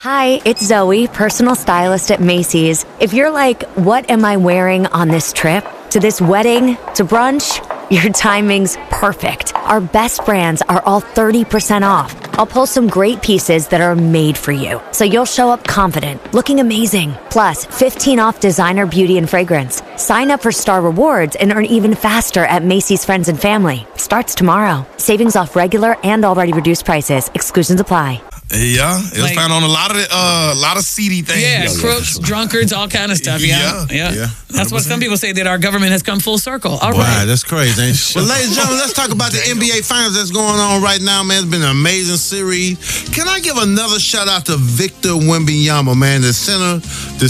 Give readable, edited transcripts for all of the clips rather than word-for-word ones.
Hi, it's Zoe, personal stylist at Macy's. If you're like, what am I wearing on this trip? To this wedding? To brunch? Your timing's perfect. Our best brands are all 30% off. I'll pull some great pieces that are made for you, so you'll show up confident, looking amazing. Plus, 15 off designer beauty and fragrance. Sign up for Star Rewards and earn even faster at Macy's Friends and Family. Starts tomorrow. Savings off regular and already reduced prices. Exclusions apply. Yeah, it was found on a lot of seedy things. Yeah, crooks, drunkards, all kind of stuff. Yeah. That's what some people say, that our government has come full circle. All right. Wow, that's crazy. Well, ladies and gentlemen, let's talk about the NBA Finals that's going on right now, man. It's been an amazing series. Can I give another shout out to Victor Wembanyama, man, the center, the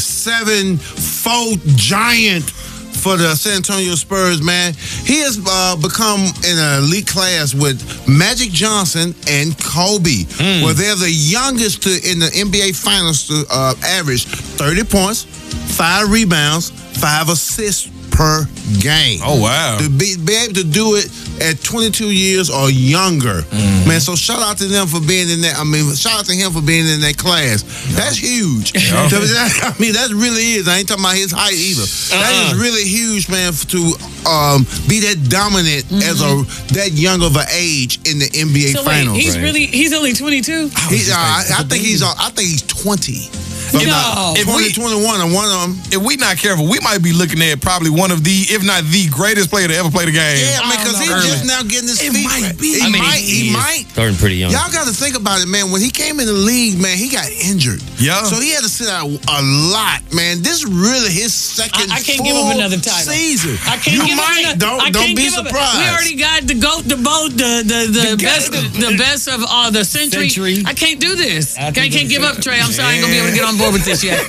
7'4" giant for the San Antonio Spurs, man. He has become in an elite class with Magic Johnson and Kobe, where they're the youngest in the NBA Finals to average 30 points, 5 rebounds, 5 assists per game. Oh, wow. To be able to do it at 22 years or younger. Man, so shout out to them for being in that. I mean, shout out to him for being in that class. That's huge. I mean, that really is. I ain't talking about his height either. That is really huge, man, to be that dominant as that young of an age in the NBA Finals. Wait, he's only 22? I think he's 20. No. If 2021 and one of them. If we not careful, we might be looking at probably one of the, if not the greatest player to ever play the game. Yeah, man, because he's just now getting his feet. Might be. He might. Starting pretty young. Y'all got to think about it, man. When he came in the league, man, he got injured. Yeah. So he had to sit out a lot, man. This is really his second I can't give him another title. Season. I can't give him Don't be surprised. We already got the GOAT, the boat, the best of all the century. I can't do this. I can't give up, Trey. I'm sorry, I ain't gonna be able to get on board with this yet.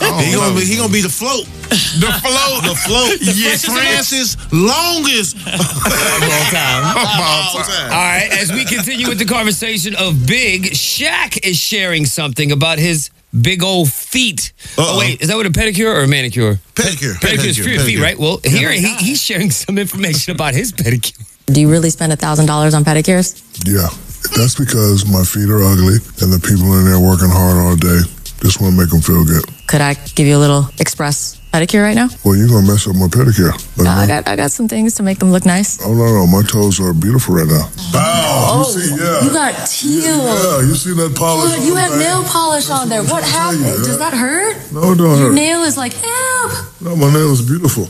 He gonna be the float. The float. Yes, Francis longest of all time. All right, as we continue with the conversation of Big, Shaq is sharing something about his big old feet. Oh, wait, is that what a pedicure or a manicure? Pedicure is for your feet, right? Well, here he's sharing some information about his pedicure. Do you really spend $1,000 on pedicures? Yeah, that's because my feet are ugly and the people in there working hard all day. Just want to make them feel good. Could I give you a little express pedicure right now? Well, you're going to mess up my pedicure. I got some things to make them look nice. Oh, no. My toes are beautiful right now. Oh, you see, yeah. You got teal. Yeah, you see that polish. You have nail polish on there. What happened? Does that hurt? No, it don't hurt. Your nail is like, help. No, my nail is beautiful.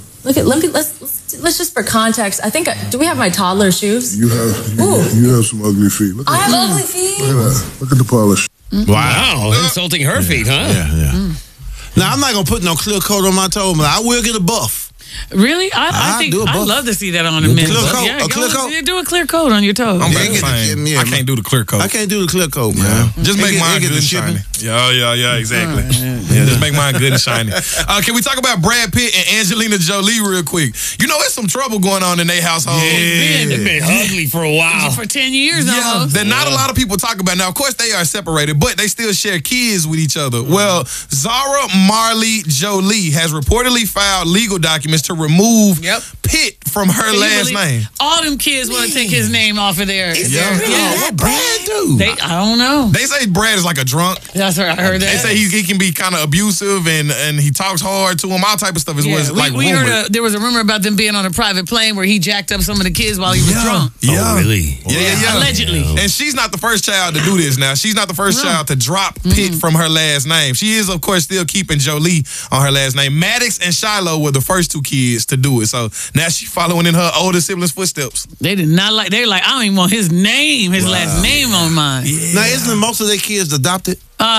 Let's just for context. I think, do we have my toddler shoes? You have some ugly feet. I have ugly feet? Look at that. Look at the polish. Wow, insulting her feet, huh? Yeah. Now, I'm not going to put no clear coat on my toe, but I will get a buff. Really? I think I'd love to see that on a man. Clear coat? Yeah, a clear coat? Do a clear coat on your toes. I'm about the same. I can't do the clear coat. I can't do the clear coat, man. Just make mine good and shiny. Yeah, exactly. Just make mine good and shiny. Can we talk about Brad Pitt and Angelina Jolie real quick? You know, there's some trouble going on in their household. They've been ugly for a while. For 10 years now. That not a lot of people talk about. Now, of course, they are separated, but they still share kids with each other. Well, Zara Marley Jolie has reportedly filed legal documents to remove Pitt from her last name. All them kids want to take his name off of there. What Brad do? I don't know. They say Brad is like a drunk. That's right. I heard that. They say he can be kind of abusive and he talks hard to him. All type of stuff is what's like we rumored. heard there was a rumor about them being on a private plane where he jacked up some of the kids while he was drunk. Yeah. Oh, really? Yeah. Allegedly. And she's not the first child to do this now. She's not the first child to drop Pitt from her last name. She is, of course, still keeping Jolie on her last name. Maddox and Shiloh were the first 2 kids to do it. So now she's following in her older siblings' footsteps. They did not like, they're like, I don't even want his last name on mine. Yeah. Now, isn't most of their kids adopted?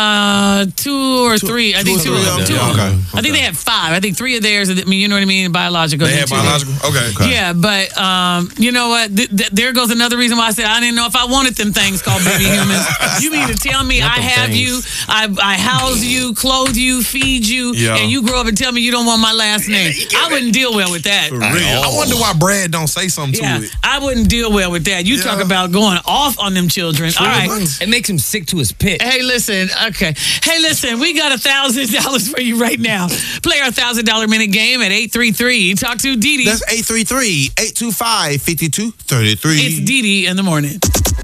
2 or 3. I think 2 of them. Okay. I think they had 5. I think 3 of theirs. I mean, you know what I mean? Biological. They had biological? Okay. Yeah, but you know what? There goes another reason why I said I didn't know if I wanted them things called baby humans. You mean to tell me I have you, I house you, clothe you, feed you, and you grow up and tell me you don't want my last name? I wouldn't deal well with that. For real. I wonder why Brad don't say something to it. I wouldn't deal well with that. You talk about going off on them children. All right. It makes him sick to his pit. Hey, listen. Okay. Hey, listen. We got $1,000 for you right now. Play our $1,000 minute game at 833. Talk to Didi. That's 833-825-5233. It's Didi in the morning.